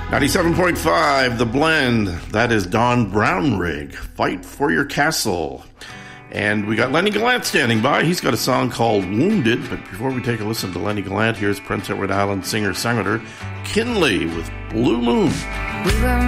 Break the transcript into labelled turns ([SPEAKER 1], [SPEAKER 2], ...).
[SPEAKER 1] 97.5, The Blend. That is Don Brownrigg, Fight for Your Castle. And we got Lenny Gallant standing by. He's got a song called Wounded. But before we take a listen to Lenny Gallant, here's Prince Edward Island singer-songwriter Kinley with Blue Moon.